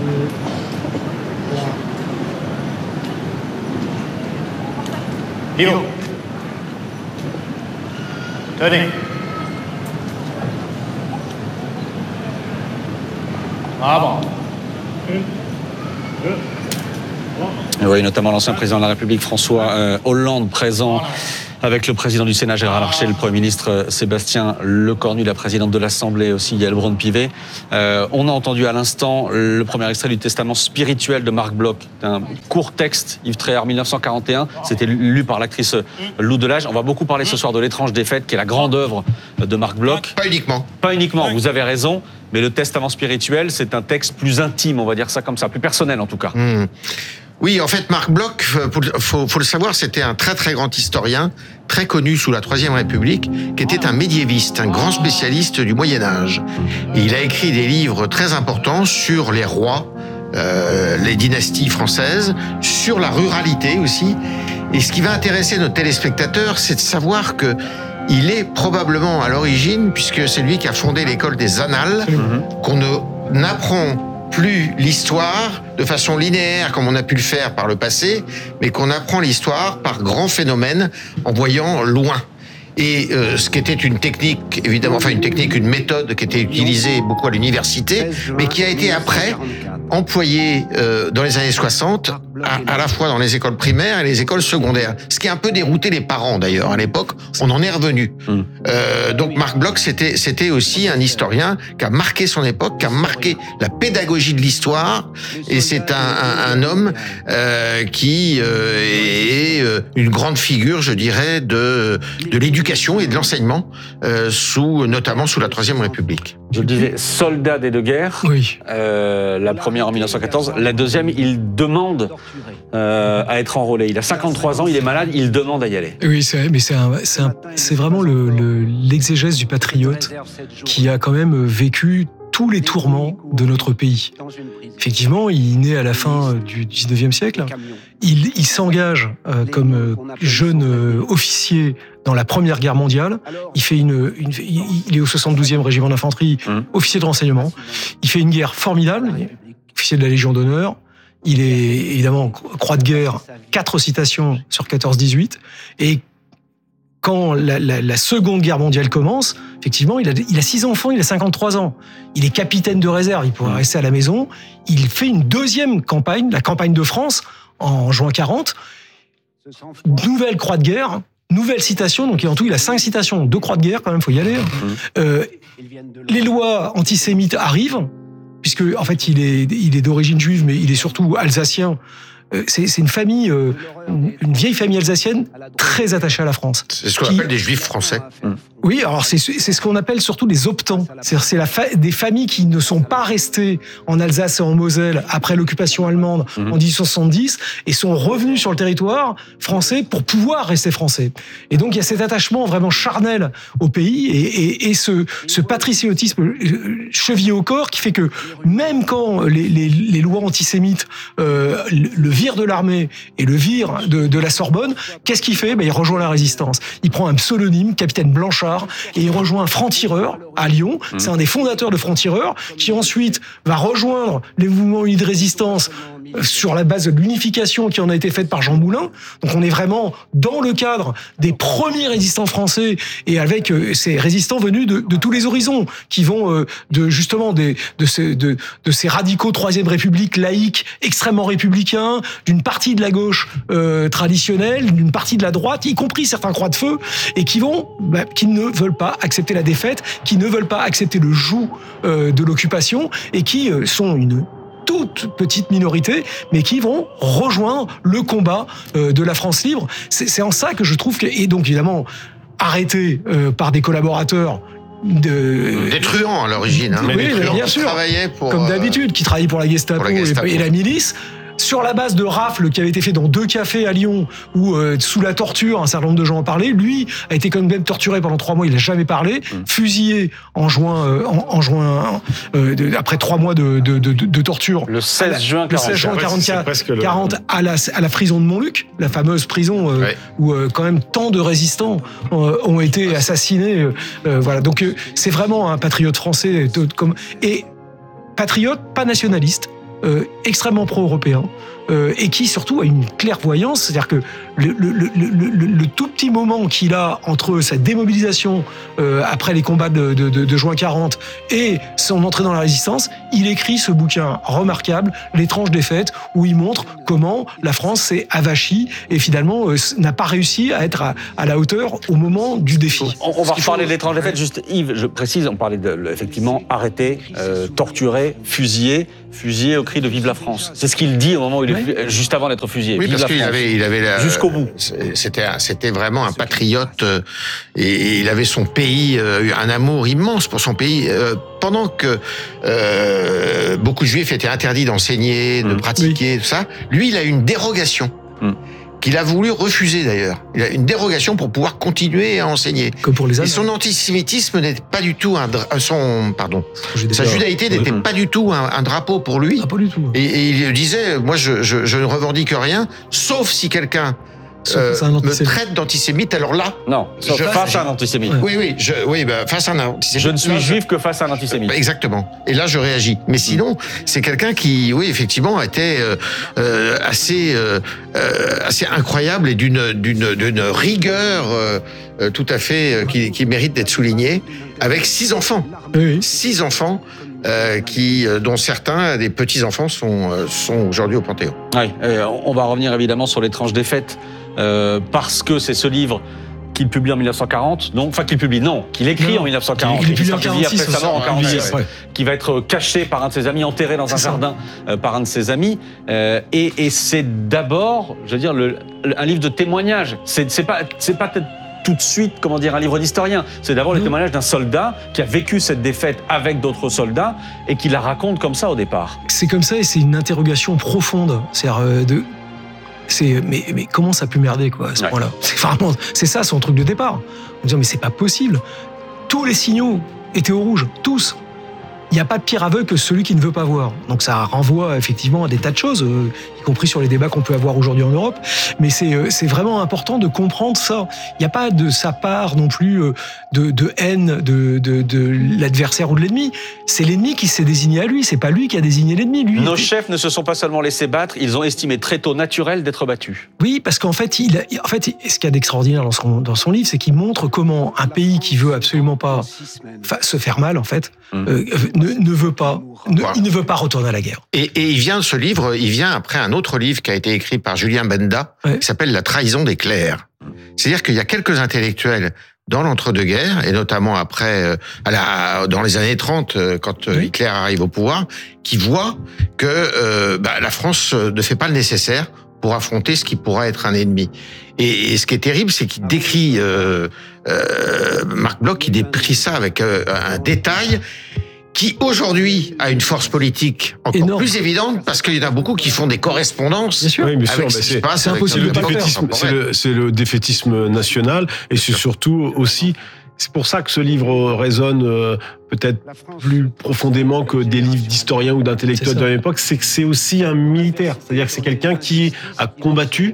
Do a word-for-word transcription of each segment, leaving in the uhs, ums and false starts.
Ivo. Turning. Ah bon. Oui, notamment l'ancien président de la République François euh, Hollande présent avec le président du Sénat Gérard Larcher, le Premier ministre Sébastien Lecornu, la présidente de l'Assemblée aussi Yael Braun-Pivet. Euh, on a entendu à l'instant le premier extrait du testament spirituel de Marc Bloch, un court texte, Yves Tréhard, mille neuf cent quarante et un. C'était lu par l'actrice Lou Delage. On va beaucoup parler ce soir de L'étrange défaite, qui est la grande œuvre de Marc Bloch. Pas uniquement. Pas uniquement, vous avez raison. Mais le testament spirituel, c'est un texte plus intime, on va dire ça comme ça, plus personnel en tout cas. Mmh. Oui, en fait, Marc Bloch, faut, faut le savoir, c'était un très très grand historien, très connu sous la Troisième République, qui était un médiéviste, un grand spécialiste du Moyen Âge. Et il a écrit des livres très importants sur les rois, euh, les dynasties françaises, sur la ruralité aussi. Et ce qui va intéresser nos téléspectateurs, c'est de savoir que il est probablement à l'origine, puisque c'est lui qui a fondé l'école des Annales, mmh. qu'on ne n'apprend plus l'histoire de façon linéaire comme on a pu le faire par le passé, mais qu'on apprend l'histoire par grands phénomènes en voyant loin. Et euh, ce qui était une technique, évidemment, enfin une technique, une méthode qui était utilisée beaucoup à l'université, mais qui a été après employée euh, dans les années soixante, à, à la fois dans les écoles primaires et les écoles secondaires. Ce qui a un peu dérouté les parents d'ailleurs. À l'époque, on en est revenu. Mmh. Euh, donc Marc Bloch, c'était c'était aussi un historien qui a marqué son époque, qui a marqué la pédagogie de l'histoire. Et c'est un, un, un homme euh, qui euh, est une grande figure, je dirais, de de l'éducation et de l'enseignement, euh, sous notamment sous la Troisième République. Je le disais, soldat des deux guerres. Oui. Euh, la première en mille neuf cent quatorze, la deuxième, il demande euh, à être enrôlé. Il a cinquante-trois ans, il est malade, il demande à y aller. Oui, c'est, mais c'est, un, c'est, un, c'est vraiment le, le, l'exégèse du patriote qui a quand même vécu tous les tourments de notre pays. Effectivement, il naît à la fin du dix-neuvième siècle. Il, il s'engage euh, comme euh, jeune euh, officier dans la Première Guerre mondiale. Il fait une, une il est au soixante-douzième régiment d'infanterie, mmh. officier de renseignement. Il fait une guerre formidable, officier de la Légion d'honneur. Il est évidemment croix de guerre, quatre citations sur quatorze dix-huit. Et quand la, la, la Seconde Guerre mondiale commence, effectivement, il a, il a six enfants, il a cinquante-trois ans. Il est capitaine de réserve, il pourrait rester à la maison. Il fait une deuxième campagne, la campagne de France, en juin quarante. Nouvelle croix de guerre, nouvelle citation. Donc en tout, il a cinq citations, deux croix de guerre, quand même, faut y aller. Euh, les lois antisémites arrivent, puisque en fait, il est, il est d'origine juive, mais il est surtout alsacien. C'est, c'est une famille, euh, une vieille famille alsacienne très attachée à la France. C'est ce qu'on qui... appelle des juifs français. Mmh. Oui, alors c'est, c'est ce qu'on appelle surtout des optants. C'est-à-dire c'est la fa... des familles qui ne sont pas restées en Alsace et en Moselle après l'occupation allemande mmh. en dix-huit cent soixante-dix et sont revenus sur le territoire français pour pouvoir rester français. Et donc il y a cet attachement vraiment charnel au pays et, et, et ce, ce patriotisme chevillé au corps qui fait que même quand les, les, les lois antisémites euh, le vire de l'armée et le vire de, de la Sorbonne, qu'est-ce qu'il fait ? Ben, il rejoint la résistance. Il prend un pseudonyme, capitaine Blanchard, et il rejoint un franc-tireur à Lyon. Mmh. C'est un des fondateurs de franc-tireurs qui ensuite va rejoindre les mouvements unis de résistance sur la base de l'unification qui en a été faite par Jean Moulin. Donc on est vraiment dans le cadre des premiers résistants français et avec euh, ces résistants venus de, de tous les horizons qui vont euh, de justement des, de, ces, de, de ces radicaux Troisième République laïque, extrêmement républicains, d'une partie de la gauche euh, traditionnelle, d'une partie de la droite, y compris certains croix de feu, et qui vont, bah, qui ne veulent pas accepter la défaite, qui ne veulent pas accepter le joug euh, de l'occupation et qui euh, sont une toute petite minorité, mais qui vont rejoindre le combat euh, de la France libre. C'est, c'est en ça que je trouve que, et donc évidemment, arrêté euh, par des collaborateurs de... Des truands à l'origine. Hein. Oui, mais mais bien sûr, pour, comme d'habitude, qui travaillaient pour la Gestapo, pour la Gestapo. Et, et la milice, sur la base de rafles qui avaient été fait dans deux cafés à Lyon, où euh, sous la torture, un certain nombre de gens en parlaient. Lui a été quand même torturé pendant trois mois, il n'a jamais parlé, mmh. fusillé en juin, euh, en, en juin euh, de, après trois mois de, de, de, de torture. Le seize juin quarante-quatre, quarante à la, à la prison de Montluc, la fameuse prison euh, ouais. où euh, quand même tant de résistants euh, ont été assassinés. Euh, voilà, donc euh, c'est vraiment un patriote français, comme et patriote, pas nationaliste. euh, extrêmement pro-européen. Euh, et qui surtout a une clairvoyance, c'est-à-dire que le, le, le, le, le tout petit moment qu'il a entre sa démobilisation euh, après les combats de, de, de, de juin quarante et son entrée dans la résistance, il écrit ce bouquin remarquable, L'étrange défaite, où il montre comment la France s'est avachie et finalement euh, n'a pas réussi à être à, à la hauteur au moment du défi. On, on va reparler de l'étrange défaite. Juste Yves, je précise, on parlait de effectivement arrêté, euh, torturé, fusillé, fusillé au cri de Vive la France. C'est ce qu'il dit au moment où il est juste avant d'être fusillé. Oui, Vive parce la qu'il France. avait, il avait la, jusqu'au bout. C'était, c'était vraiment un patriote euh, et il avait son pays, euh, un amour immense pour son pays. Euh, pendant que euh, beaucoup de Juifs étaient interdits d'enseigner, de mmh. pratiquer, oui. tout ça, lui, il a eu une dérogation. Mmh. Qu'il a voulu refuser d'ailleurs. Il a une dérogation pour pouvoir continuer à enseigner. Comme pour les Et son antisémitisme n'était pas du tout un dra- son pardon. Sa judaïté n'était pas du tout un, un drapeau pour lui. Ah, pas du tout. Et, et il disait, moi je, je, je ne revendique rien, sauf si quelqu'un euh, me traite d'antisémite. Alors là, non, je, face à un antisémite. Oui, oui, je, oui, bah, face à un antisémite. Je ne suis juif que face à un antisémite. Exactement. Et là, je réagis. Mais sinon, c'est quelqu'un qui, oui, effectivement, était euh, euh, assez, euh, assez incroyable et d'une, d'une, d'une rigueur euh, euh, tout à fait euh, qui, qui mérite d'être soulignée. Avec six enfants, oui. six enfants. Euh, qui, euh, dont certains, des petits-enfants, sont, euh, sont aujourd'hui au Panthéon. Oui, euh, on va revenir évidemment sur l'étrange défaite, euh, parce que c'est ce livre qu'il publie en mille neuf cent quarante, non, enfin qu'il publie, non, qu'il écrit non, en mille neuf cent quarante, il, il, qui en quarante-six, après sa mort en quarante-six, ouais. qui va être caché par un de ses amis, enterré dans c'est un ça. jardin euh, par un de ses amis, euh, et, et c'est d'abord, je veux dire, le, le, un livre de témoignage. C'est, c'est pas, c'est pas peut-être tout de suite, comment dire, un livre d'historien. C'est d'abord le témoignage d'un soldat qui a vécu cette défaite avec d'autres soldats et qui la raconte comme ça au départ. C'est comme ça et c'est une interrogation profonde. C'est-à-dire euh, de, c'est mais mais comment ça a pu merder quoi à ce ouais. point-là. C'est vraiment, c'est ça son truc de départ. On dit mais c'est pas possible. Tous les signaux étaient au rouge, tous. Il n'y a pas de pire aveugle que celui qui ne veut pas voir. Donc ça renvoie effectivement à des tas de choses, euh, y compris sur les débats qu'on peut avoir aujourd'hui en Europe. Mais c'est, euh, c'est vraiment important de comprendre ça. Il n'y a pas de sa part non plus euh, de, de haine de, de, de l'adversaire ou de l'ennemi. C'est l'ennemi qui s'est désigné à lui, c'est pas lui qui a désigné l'ennemi. Lui, Nos était... chefs ne se sont pas seulement laissés battre, ils ont estimé très tôt naturel d'être battus. Oui, parce qu'en fait, il a, en fait, ce qu'il y a d'extraordinaire dans son, dans son livre, c'est qu'il montre comment un pays qui veut absolument pas se faire mal, en fait, mmh. euh, Ne, ne veut pas, ne, voilà. il ne veut pas retourner à la guerre. Et, et il vient, ce livre, il vient après un autre livre qui a été écrit par Julien Benda, ouais. qui s'appelle La trahison des clercs. C'est-à-dire qu'il y a quelques intellectuels dans l'entre-deux-guerres, et notamment après, à la, dans les années trente, quand oui. Hitler arrive au pouvoir, qui voient que euh, bah, la France ne fait pas le nécessaire pour affronter ce qui pourra être un ennemi. Et, et ce qui est terrible, c'est qu'il décrit, euh, euh, Marc Bloch, qui décrit ça avec euh, un détail qui aujourd'hui a une force politique encore énorme. Plus évidente, parce qu'il y en a beaucoup qui font des correspondances. Bien sûr, oui, bien sûr, avec bah ce qui se passe, c'est impossible de le défaitisme, c'est le, c'est le défaitisme national, et c'est surtout aussi, c'est pour ça que ce livre résonne euh, peut-être plus profondément que des livres d'historiens ou d'intellectuels de l'époque, c'est que c'est aussi un militaire, c'est-à-dire que c'est quelqu'un qui a combattu,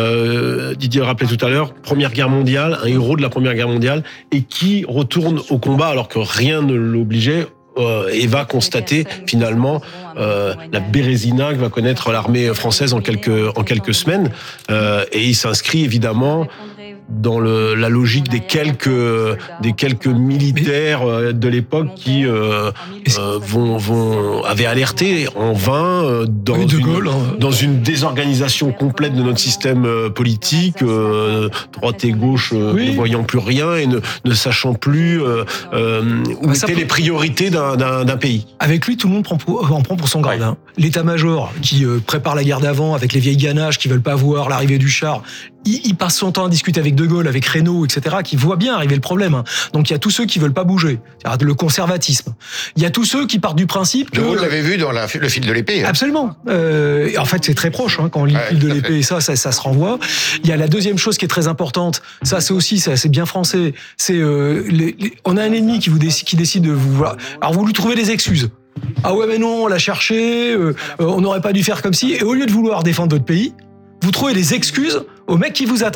euh, Didier rappelait tout à l'heure, Première Guerre mondiale, un héros de la Première Guerre mondiale, et qui retourne au combat alors que rien ne l'obligeait. Euh, et va constater finalement euh, la Bérésina que va connaître l'armée française en quelques en quelques semaines, euh, et il s'inscrit évidemment dans le, la logique des quelques des quelques militaires de l'époque qui euh, euh, vont vont avaient alerté en vain euh, dans oui, de une Gaulle, hein. dans une désorganisation complète de notre système politique, euh, droite et gauche euh, oui. ne voyant plus rien et ne ne sachant plus euh, euh, où bah, étaient peut... les priorités d'un, d'un d'un pays. Avec lui, tout le monde prend pour, en prend pour son grade. Ouais. Hein. L'état-major qui euh, prépare la guerre d'avant avec les vieilles ganaches qui veulent pas voir l'arrivée du char. Il, il passe son temps à discuter avec De Gaulle, avec Reynaud, et cetera, qui voient bien arriver le problème. Hein. Donc il y a tous ceux qui veulent pas bouger, c'est-à-dire le conservatisme. Il y a tous ceux qui partent du principe que... De Gaulle l'avait vu dans la, le fil de l'épée. Hein. Absolument. Euh, en fait, c'est très proche hein, quand on lit ouais, le fil de l'épée et ça, ça, ça se renvoie. Il y a la deuxième chose qui est très importante. Ça, c'est aussi, ça, c'est bien français. C'est euh, les, les, on a un ennemi qui vous décide, qui décide de vous. Voilà. Alors vous lui trouvez des excuses. Ah ouais, mais non, on l'a cherché. Euh, on n'aurait pas dû faire comme si. Et au lieu de vouloir défendre votre pays, vous trouvez des excuses aux mecs qui vous attaquent.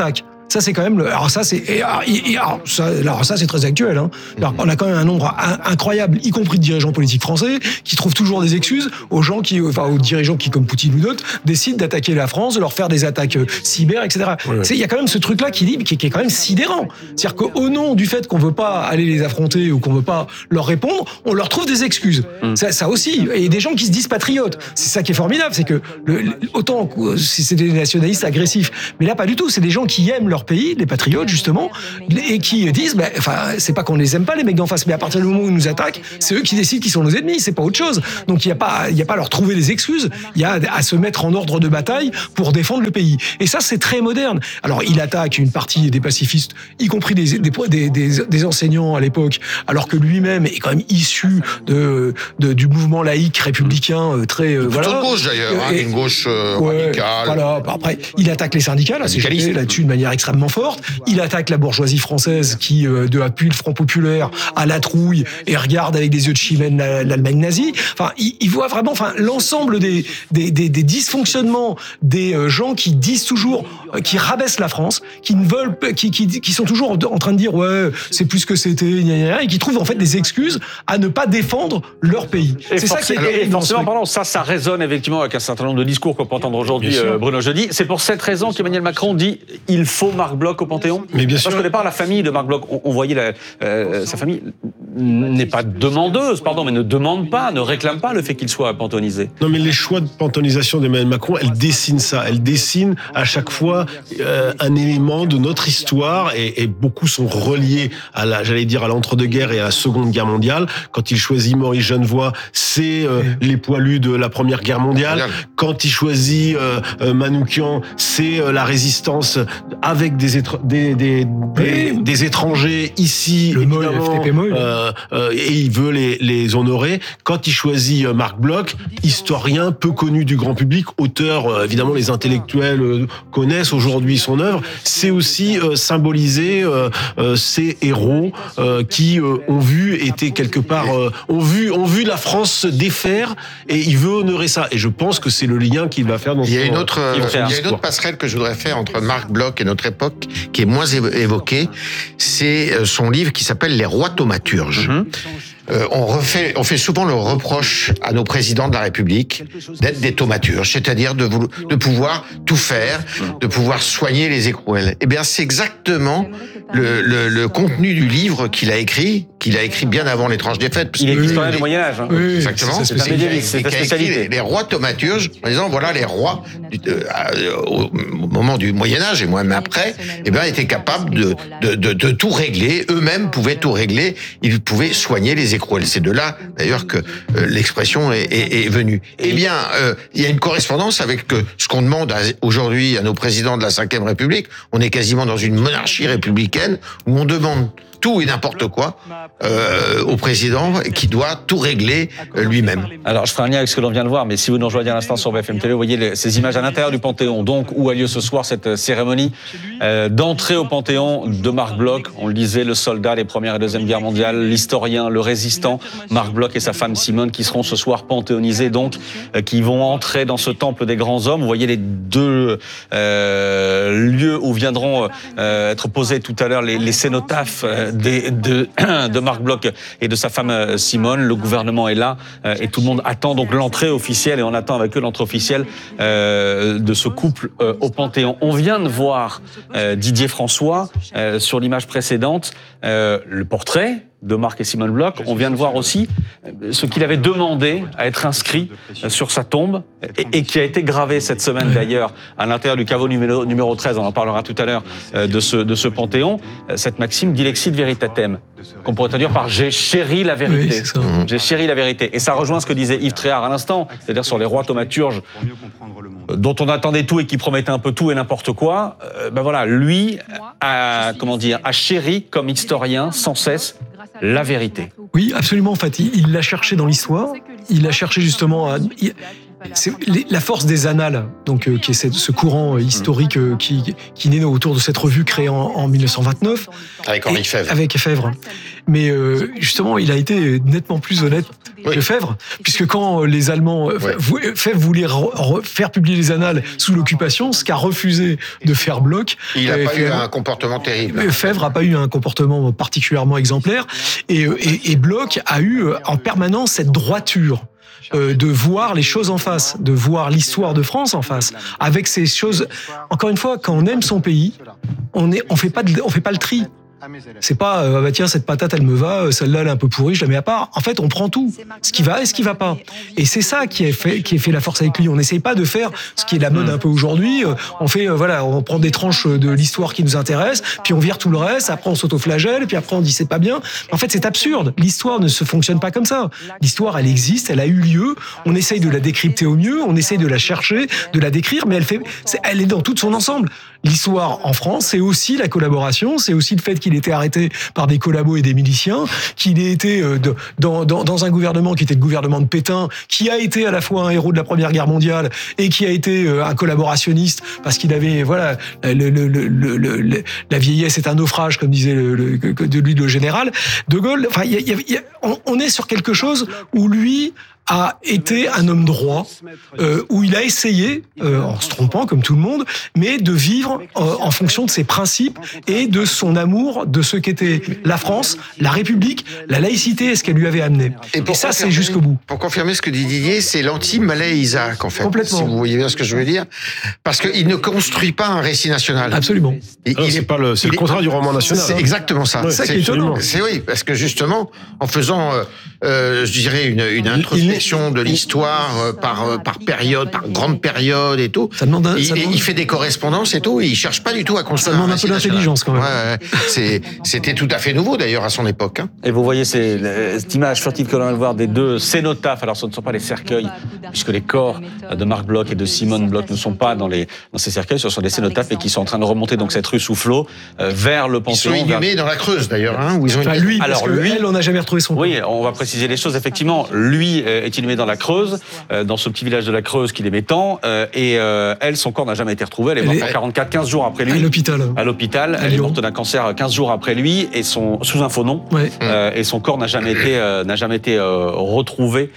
Ça, c'est quand même le, alors ça, c'est, et, et, alors, ça, alors ça, c'est très actuel, hein. Alors, on a quand même un nombre incroyable, y compris de dirigeants politiques français, qui trouvent toujours des excuses aux gens qui, enfin, aux dirigeants qui, comme Poutine ou d'autres, décident d'attaquer la France, de leur faire des attaques cyber, et cetera. Ouais. Il y a quand même ce truc-là qui, qui, qui est quand même sidérant. C'est-à-dire qu'au nom du fait qu'on veut pas aller les affronter ou qu'on veut pas leur répondre, on leur trouve des excuses. Mmh. Ça, ça aussi. Et des gens qui se disent patriotes. C'est ça qui est formidable, c'est que le, autant si c'est des nationalistes agressifs, mais là, pas du tout. C'est des gens qui aiment leur pays, les patriotes justement, et qui disent, ben, enfin, c'est pas qu'on les aime pas les mecs d'en face, mais à partir du moment où ils nous attaquent, c'est eux qui décident qui sont nos ennemis, c'est pas autre chose. Donc il y a pas, il y a pas à leur trouver des excuses, il y a à se mettre en ordre de bataille pour défendre le pays. Et ça, c'est très moderne. Alors il attaque une partie des pacifistes, y compris des des des, des, des enseignants à l'époque, alors que lui-même est quand même issu de, de du mouvement laïque républicain très euh, voilà. Plutôt de gauche d'ailleurs, hein, une gauche euh, ouais, radicale. Voilà. Après, il attaque les syndicats, là, c'est là-dessus de manière extrêmement forte. Il attaque la bourgeoisie française qui, euh, de appuie le Front populaire, à la trouille et regarde avec des yeux de chimène l'Allemagne nazie. Enfin, il, il voit vraiment, enfin, l'ensemble des, des, des, des dysfonctionnements des euh, gens qui disent toujours, euh, qui rabaissent la France, qui ne veulent, qui, qui, qui sont toujours en train de dire ouais, c'est plus que c'était, gna, gna, gna, et qui trouvent en fait des excuses à ne pas défendre leur pays. Et c'est ça qui est et forcément, pardon, ça, ça résonne effectivement avec un certain nombre de discours qu'on peut entendre aujourd'hui, euh, Bruno Jeudi. C'est pour cette raison qu'Emmanuel Macron dit il faut Marc Bloch au Panthéon. Mais bien sûr. Parce qu'au départ, la famille de Marc Bloch, on, on voyait la, euh, sa famille n'est pas demandeuse, pardon, mais ne demande pas, ne réclame pas le fait qu'il soit panthéonisé. Non, mais les choix de panthéonisation d'Emmanuel Macron, elle dessine ça. Elle dessine à chaque fois euh, un élément de notre histoire et, et beaucoup sont reliés à la, j'allais dire, à l'entre-deux-guerres et à la Seconde Guerre mondiale. Quand il choisit Maurice Genevoix, c'est euh, les poilus de la Première Guerre mondiale. Quand il choisit euh, euh, Manoukian, c'est euh, la résistance avec des, étr- des, des, des, des étrangers ici, le évidemment, F T P Moy, euh, euh, et il veut les, les honorer. Quand il choisit euh, Marc Bloch, historien peu connu du grand public, auteur, euh, évidemment les intellectuels euh, connaissent aujourd'hui son œuvre, c'est aussi euh, symboliser euh, euh, ces héros euh, qui euh, ont vu, étaient quelque part, euh, ont vu, ont vu la France se défaire et il veut honorer ça. Et je pense que c'est le lien qu'il va faire dans il y a son, une autre, euh, il y a une autre passerelle que je voudrais faire entre Marc Bloch et notre époque, qui est moins évoquée. C'est son livre qui s'appelle Les Rois thaumaturges. Mm-hmm. Euh, on refait, on fait souvent le reproche à nos présidents de la République d'être des thaumaturges, c'est-à-dire de, vouloir, de pouvoir tout faire, de pouvoir soigner les écrouelles. Eh bien, c'est exactement le, le, le contenu du livre qu'il a écrit, qu'il a écrit bien avant les tranches des fêtes. Il est historien du Moyen-Âge. Hein. Oui, exactement. C'est, c'est, c'est, c'est, c'est ta spécialité. Les, les rois thaumaturges, en disant voilà les rois du, euh, au, au moment du Moyen-Âge et même après, eh bien, étaient capables de, de, de, de tout régler. Eux-mêmes pouvaient tout régler. Ils pouvaient soigner les écrouelles. C'est de là, d'ailleurs, que euh, l'expression est, est, est venue. Eh bien, euh, il y a une correspondance avec euh, ce qu'on demande à, aujourd'hui à nos présidents de la cinquième République. On est quasiment dans une monarchie républicaine où on demande tout et n'importe quoi euh, au président qui doit tout régler euh, lui-même. Alors, je ferai un lien avec ce que l'on vient de voir, mais si vous nous rejoignez à l'instant sur B F M Télé, vous voyez les, ces images à l'intérieur du Panthéon, donc où a lieu ce soir cette cérémonie euh, d'entrée au Panthéon de Marc Bloch. On le disait, le soldat des Première et Deuxième Guerres mondiales, l'historien, le résistant, Marc Bloch et sa femme Simone, qui seront ce soir panthéonisés, donc, euh, qui vont entrer dans ce temple des grands hommes. Vous voyez les deux euh, lieux où viendront euh, être posés tout à l'heure les, les cénotaphes euh, Des, de, de Marc Bloch et de sa femme Simone. Le gouvernement est là euh, et tout le monde attend donc l'entrée officielle et on attend avec eux l'entrée officielle euh, de ce couple euh, au Panthéon. On vient de voir euh, Didier François euh, sur l'image précédente, euh, le portrait de Marc et Simone Bloch. On vient de voir aussi ce qu'il avait demandé à être inscrit sur sa tombe et, et qui a été gravé cette semaine d'ailleurs à l'intérieur du caveau numéro, numéro treize, on en parlera tout à l'heure, de ce, de ce Panthéon, cette maxime Dilexit Veritatem, qu'on pourrait traduire par « j'ai chéri la vérité oui, ». J'ai chéri la vérité. Et ça rejoint ce que disait Yves Tréhard à l'instant, c'est-à-dire sur les rois thaumaturges dont on attendait tout et qui promettaient un peu tout et n'importe quoi. Euh, ben voilà, lui a, comment dire, a chéri comme historien sans cesse la vérité. Oui, absolument. En fait, il l'a cherché dans l'histoire. Il l'a cherché justement à... Il... c'est les, la force des annales, donc euh, qui est cette, ce courant historique euh, qui, qui naît autour de cette revue créée en, en mille neuf cent vingt-neuf. Avec Henri Fèvre. Avec Fèvre. Mais euh, justement, il a été nettement plus honnête oui. que Fèvre, puisque quand les Allemands, ouais. Fèvre voulait re, re, faire publier les annales sous l'occupation, ce qu'a refusé de faire Bloch. Il n'a pas Fèvre, eu un comportement terrible. Fèvre n'a pas eu un comportement particulièrement exemplaire, et, et, et Bloch a eu en permanence cette droiture. Euh, de voir les choses en face, de voir l'histoire de France en face, avec ces choses. Encore une fois, quand on aime son pays, on est, on fait pas, de, on fait pas le tri. C'est pas, euh, bah tiens, cette patate, elle me va, celle-là, elle est un peu pourrie, je la mets à part. En fait, on prend tout, ce qui va et ce qui va pas. Et c'est ça qui est fait, qui est fait la force avec lui. On n'essaye pas de faire ce qui est la mode un peu aujourd'hui. On fait, euh, voilà, on prend des tranches de l'histoire qui nous intéresse, puis on vire tout le reste. Après, on s'autoflagelle, puis après, on dit c'est pas bien. En fait, c'est absurde. L'histoire ne se fonctionne pas comme ça. L'histoire, elle existe, elle a eu lieu. On essaye de la décrypter au mieux, on essaye de la chercher, de la décrire, mais elle fait, c'est, elle est dans tout son ensemble. L'histoire en France, c'est aussi la collaboration, c'est aussi le fait qu'il était arrêté par des collabos et des miliciens, qu'il ait été de, dans, dans, dans un gouvernement qui était le gouvernement de Pétain, qui a été à la fois un héros de la Première Guerre mondiale et qui a été un collaborationniste parce qu'il avait, voilà, le, le, le, le, le, la vieillesse est un naufrage, comme disait le, le, de lui le général de Gaulle. Enfin, y a, y a, y a, on, on est sur quelque chose où lui a été un homme droit, euh, où il a essayé, euh, en se trompant comme tout le monde, mais de vivre euh, en fonction de ses principes et de son amour de ce qu'était la France, la République, la laïcité et ce qu'elle lui avait amené. Et, et ça, c'est jusqu'au bout. Pour confirmer ce que dit Didier, c'est l'anti-Malais Isaac, en fait. Complètement. Si vous voyez bien ce que je veux dire. Parce qu'il ne construit pas un récit national. Absolument. Il, Alors, il c'est est, pas le, c'est le contraire est, du roman national. C'est hein. exactement ça. Ouais, c'est ça qui est étonnant. C'est oui, parce que justement, en faisant, euh, euh, je dirais, une, une introspection de l'histoire, Euh, par, euh, par période, par grande période et tout. Ça demande un, il, ça demande... il fait des correspondances et tout, et il cherche pas du tout à construire. Ça demande un, un peu d'intelligence quand même. Ouais, ouais. C'est, c'était tout à fait nouveau d'ailleurs à son époque. Hein. Et vous voyez c'est, cette image furtive que l'on va voir des deux cénotaphes. Alors ce ne sont pas les cercueils, puisque les corps de Marc Bloch et de Simone Bloch ne sont pas dans, les, dans ces cercueils, ce sont des cénotaphes et qui sont en train de remonter donc cette rue Soufflot euh, vers le Panthéon. Ils sont inhumés vers... dans la Creuse d'ailleurs. Hein, où ils ont enfin, lui, parce Alors que lui, elle, on n'a jamais retrouvé son corps. Oui, on va préciser les choses. Effectivement, lui euh, est inhumé dans la Creuse, euh, dans ce petit village de la Creuse qu'il aimait tant, euh, et euh, elle, son corps n'a jamais été retrouvé. Elle est morte en quarante-quatre, quinze jours après lui. À l'hôpital. À l'hôpital. Elle est morte d'un cancer quinze jours après lui, et son sous un faux nom. Ouais. Euh, et son corps n'a jamais été euh, n'a jamais été euh, retrouvé.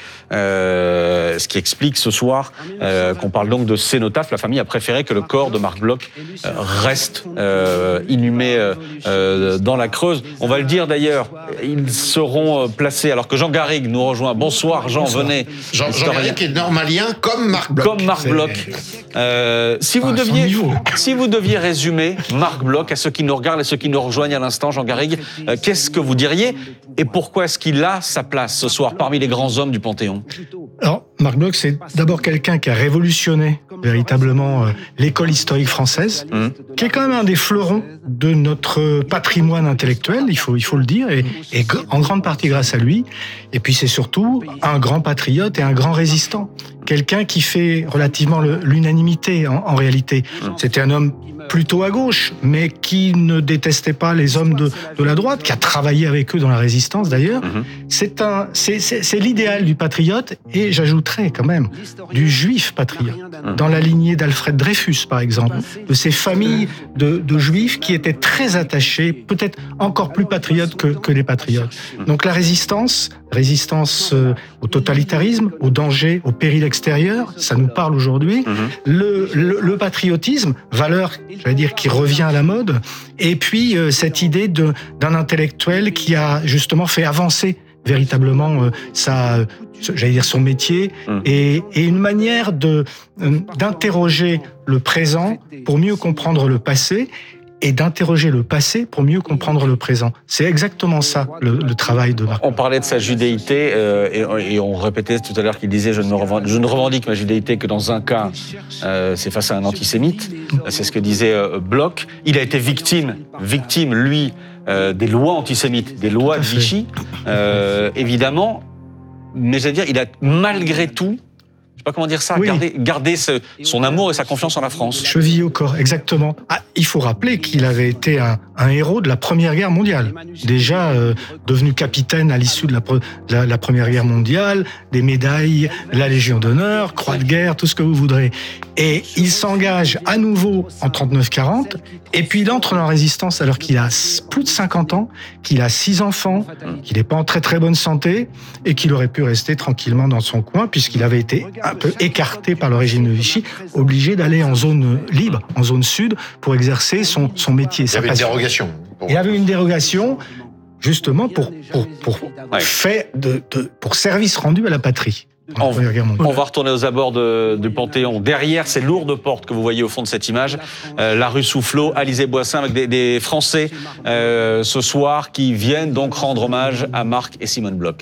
Euh, ce qui explique ce soir euh, qu'on parle donc de cénotaphe. La famille a préféré que le corps de Marc Bloch euh, reste euh, inhumé euh, euh, dans la Creuse. On va le dire d'ailleurs, ils seront placés. Alors que Jean Garrigue nous rejoint. Bonsoir Jean, Bonsoir. venez. Jean, Jean Garrigue est normalien comme Marc Bloch. Comme Marc Bloch. Euh, si vous ah, deviez, si vous deviez résumer Marc Bloch à ceux qui nous regardent et ceux qui nous rejoignent à l'instant, Jean Garrigue, euh, qu'est-ce que vous diriez et pourquoi est-ce qu'il a sa place ce soir parmi les grands hommes du Panthéon? Alors, Marc Bloch, c'est d'abord quelqu'un qui a révolutionné véritablement euh, l'école historique française, mmh. qui est quand même un des fleurons de notre patrimoine intellectuel, il faut, il faut le dire, et, et en grande partie grâce à lui. Et puis c'est surtout un grand patriote et un grand résistant. Quelqu'un qui fait relativement le, l'unanimité en, en réalité. C'était un homme plutôt à gauche, mais qui ne détestait pas les hommes de, de la droite, qui a travaillé avec eux dans la résistance d'ailleurs. Mmh. C'est, un, c'est, c'est, c'est l'idéal du patriote, et j'ajouterais quand même du juif patriote, mmh. dans la lignée d'Alfred Dreyfus par exemple, de ces familles de, de juifs qui étaient très attachés, peut-être encore plus patriotes que, que les patriotes. Donc la résistance, résistance euh, au totalitarisme, au danger, au péril extérieur, ça nous parle aujourd'hui. Mmh. Le, le, le patriotisme, valeur, j'allais dire, qui revient à la mode, et puis euh, cette idée de, d'un intellectuel qui a justement fait avancer véritablement euh, sa, j'allais dire son métier, mmh. et, et une manière de, euh, d'interroger le présent pour mieux comprendre le passé, et d'interroger le passé pour mieux comprendre le présent. C'est exactement ça, le, le travail de Marc. On parlait de sa judéité, euh, et, et on répétait tout à l'heure qu'il disait « je ne, revendique, je ne revendique ma judéité que dans un cas, euh, c'est face à un antisémite ». C'est ce que disait euh, Bloch. Il a été victime, victime, lui, euh, des lois antisémites, des lois de Vichy, euh, évidemment. Mais je veux dire, il a malgré tout je sais pas comment dire ça, Oui. garder, garder ce, son amour et sa confiance en la France. Cheville au corps, exactement. Ah, il faut rappeler qu'il avait été un, un héros de la Première Guerre mondiale. Déjà euh, devenu capitaine à l'issue de la, pre- la, la Première Guerre mondiale, des médailles, la Légion d'honneur, croix de guerre, tout ce que vous voudrez. Et il s'engage à nouveau en trente-neuf quarante, et puis il entre dans la résistance alors qu'il a plus de cinquante ans, qu'il a six enfants, qu'il n'est pas en très très bonne santé, et qu'il aurait pu rester tranquillement dans son coin, puisqu'il avait été un peu écarté par le régime de Vichy, obligé d'aller en zone libre, en zone sud, pour exercer son, son métier. Il y sa avait une passion. dérogation. Il y avait une dérogation, justement, pour, pour, pour, Ouais. fait de, de, pour service rendu à la patrie. On, La Première Guerre mondiale. on va retourner aux abords de, du Panthéon. Derrière ces lourdes portes que vous voyez au fond de cette image, euh, la rue Soufflot, Alizé-Boissin, avec des, des Français euh, ce soir qui viennent donc rendre hommage à Marc et Simone Bloch.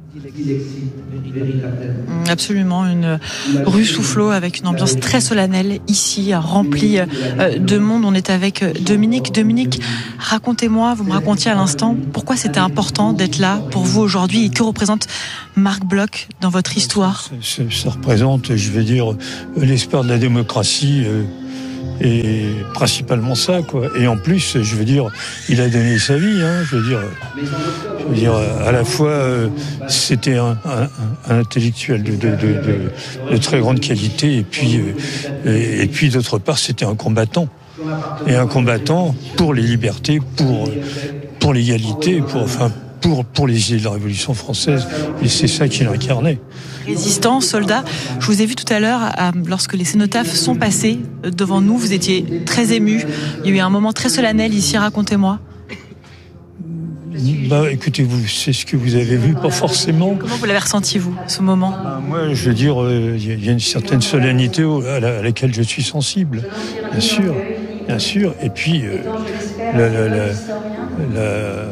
Absolument, une rue Soufflot avec une ambiance très solennelle ici, remplie de monde. On est avec Dominique. Dominique, racontez-moi, vous me racontiez à l'instant, pourquoi c'était important d'être là pour vous aujourd'hui et que représente Marc Bloch dans votre histoire ? Ça, ça représente, je vais dire, l'espoir de la démocratie euh, et principalement ça, quoi. Et en plus, je veux dire, il a donné sa vie, hein, je veux dire, je veux dire, à la fois, euh, c'était un, un, un intellectuel de, de, de, de, de très grande qualité, et puis, euh, et, et puis d'autre part, c'était un combattant. Et un combattant pour les libertés, pour, pour l'égalité, pour, enfin, pour, pour les idées de la Révolution française. Et c'est ça qu'il incarnait. Résistants, soldats, je vous ai vu tout à l'heure, euh, lorsque les cénotaphes sont passés devant nous, vous étiez très ému. Il y a eu un moment très solennel ici, racontez-moi. Bah, écoutez, vous, c'est ce que vous avez vu, pas forcément. Comment vous l'avez ressenti, vous, ce moment ? Bah, moi, je veux dire, il euh, y a une certaine solennité à, la, à laquelle je suis sensible, bien sûr, bien sûr. Et puis, euh, la, la, la, la,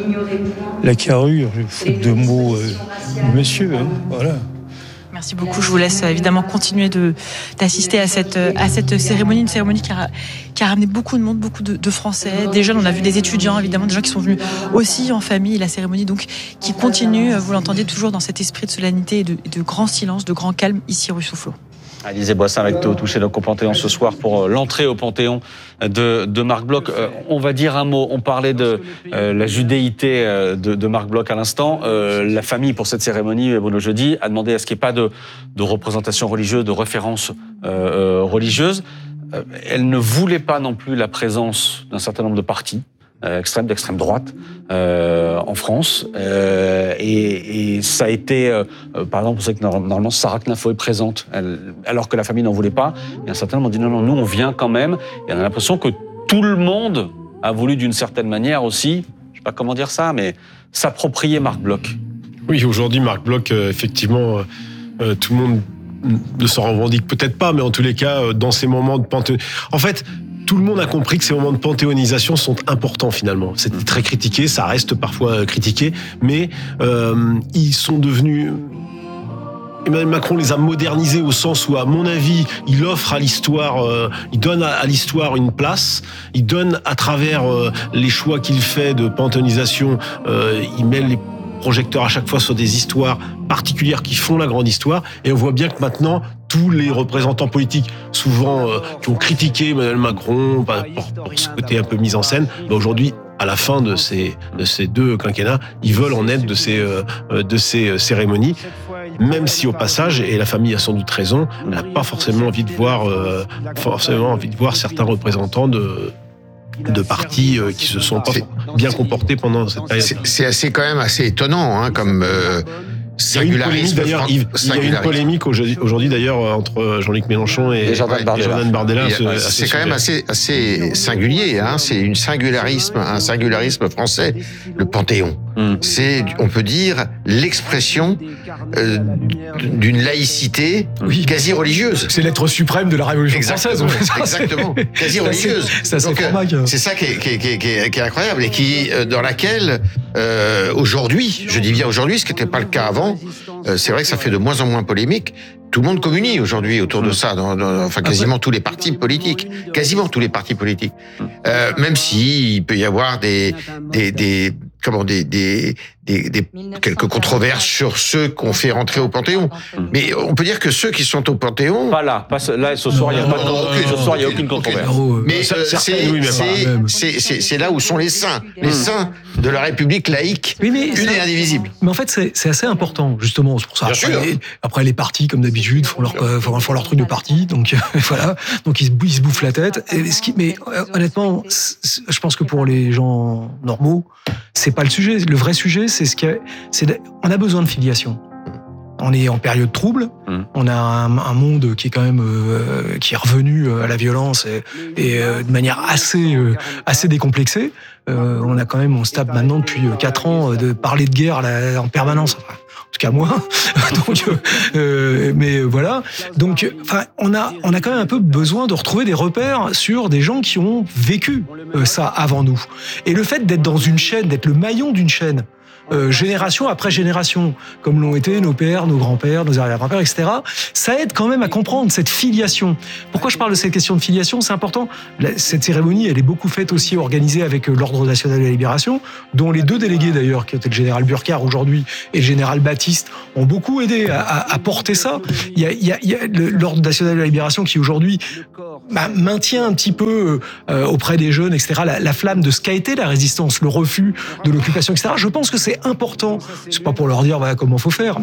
la carrure, faute de mots, euh, du monsieur, hein, voilà. Merci beaucoup. Je vous laisse évidemment continuer de, d'assister à cette, à cette cérémonie, une cérémonie qui a, qui a ramené beaucoup de monde, beaucoup de, de Français, des jeunes. On a vu des étudiants, évidemment, des gens qui sont venus aussi en famille. La cérémonie, donc, qui continue. Vous l'entendez toujours dans cet esprit de solennité et de, de grand silence, de grand calme, ici rue Soufflot. Alizé-Boissin avec Théo Touché donc au Panthéon ce soir pour l'entrée au Panthéon de, de Marc Bloch. Euh, on va dire un mot. On parlait de euh, la judéité de, de Marc Bloch à l'instant. Euh, la famille pour cette cérémonie, Bruno Jeudi, a demandé à ce qu'il n'y ait pas de, de représentation religieuse, de référence euh, religieuse. Euh, elle ne voulait pas non plus la présence d'un certain nombre de partis euh, extrêmes, d'extrême droite euh, en France. Euh, et, et ça a été, euh, par exemple, vous savez que normalement Sarah Knafo est présente, elle, alors que la famille n'en voulait pas. Et un certain nombre ont dit non, non, nous on vient quand même. Et on a l'impression que tout le monde a voulu d'une certaine manière aussi, je sais pas comment dire ça, mais s'approprier Marc Bloch. Oui, aujourd'hui, Marc Bloch, euh, effectivement, euh, tout le monde ne s'en revendique peut-être pas, mais en tous les cas, euh, dans ces moments de panthéon... En fait, tout le monde a compris que ces moments de panthéonisation sont importants finalement. C'était très critiqué, ça reste parfois critiqué, mais euh, ils sont devenus... Emmanuel Macron les a modernisés au sens où, à mon avis, il offre à l'histoire, euh, il donne à, à l'histoire une place, il donne à travers euh, les choix qu'il fait de panthéonisation, euh, il met les projecteurs à chaque fois sur des histoires particulières qui font la grande histoire, et on voit bien que maintenant tous les représentants politiques, souvent euh, qui ont critiqué Emmanuel Macron bah, pour, pour ce côté un peu mise en scène, bah, aujourd'hui, à la fin de ces, de ces deux quinquennats, ils veulent en être de ces, euh, de ces cérémonies, même si au passage, et la famille a sans doute raison, elle n'a pas forcément envie de voir, euh, forcément envie de voir certains représentants de de partis qui se sont pas bien comportés pendant cette période. C'est, c'est assez quand même assez étonnant, hein, comme euh, singularisme. D'ailleurs, il y a une polémique aujourd'hui, aujourd'hui d'ailleurs entre Jean-Luc Mélenchon et, et Jordan Bardella. Jordan Bardella c'est, c'est quand même assez assez singulier. Hein, c'est une singularisme, un singularisme français, le Panthéon. Mm. C'est, on peut dire, l'expression euh, d'une laïcité oui. quasi religieuse. C'est l'être suprême de la Révolution Exactement, française. Exactement, quasi religieuse. C'est, c'est, Donc, euh, c'est ça qui est, qui, est, qui, est, qui, est, qui est incroyable et qui, dans laquelle, euh, aujourd'hui, je dis bien aujourd'hui, ce qui n'était pas le cas avant, euh, c'est vrai que ça fait de moins en moins polémique. Tout le monde communie aujourd'hui autour de ça, dans, dans, enfin quasiment tous les partis politiques, quasiment tous les partis politiques. Euh, même si il peut y avoir des, des, des comment des, des, des, des quelques controverses sur ceux qu'on fait rentrer au Panthéon. Mais on peut dire que ceux qui sont au Panthéon. Pas là, pas ce- là ce soir, il n'y a, pas de- aucune- ce soir, il y a aucune controverse. Oh, Mais Ça- euh, certains, c'est oui, mais c'est- voilà. c'est- c'est- c'est là où sont les saints, les saints de la République laïque, Oui, mais une ça- et indivisible. Mais en fait, c'est c'est assez important, justement. C'est pour ça. Bien Après, sûr. les, après, les partis, comme d'habitude, font leur, euh, font, font leur truc de parti. Donc, voilà. Donc, ils se, bou- ils se bouffent la tête. Et ce qui, mais euh, honnêtement, c'est- c'est- je pense que pour les gens normaux, c'est pas le sujet. Le vrai sujet, c'est ce qu'il y a, c'est de- on a besoin de filiation. On est en période trouble. Mmh. On a un, un monde qui est quand même euh, qui est revenu à la violence et, et euh, de manière assez euh, assez décomplexée. Euh, on a quand même, on se tape maintenant depuis quatre ans euh, de parler de guerre là, en permanence. Enfin, en tout cas moi. Donc, euh, euh, mais voilà. Donc, enfin, on a on a quand même un peu besoin de retrouver des repères sur des gens qui ont vécu euh, ça avant nous. Et le fait d'être dans une chaîne, d'être le maillon d'une chaîne. Euh, génération après génération, comme l'ont été nos pères, nos grands-pères, nos arrière-grands-pères, et cetera. Ça aide quand même à comprendre cette filiation. Pourquoi je parle de cette question de filiation ? C'est important. La- Cette cérémonie, elle est beaucoup faite aussi, organisée avec euh, l'Ordre national de la libération, dont les deux délégués d'ailleurs, qui étaient le général Burkhardt aujourd'hui et le général Baptiste, ont beaucoup aidé à, à, à porter ça. Il y a, il y a, il y a le- l'Ordre national de la libération qui aujourd'hui bah, maintient un petit peu euh, auprès des jeunes, et cetera, la, la flamme de ce qu'a été la résistance, le refus de l'occupation, et cetera. Je pense que c'est important. C'est pas pour leur dire voilà, comment faut faire.